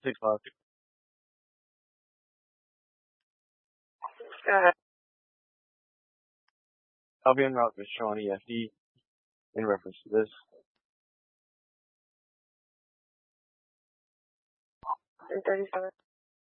6 o'clock. I'll be en route with Sean EFD in reference to this. 337.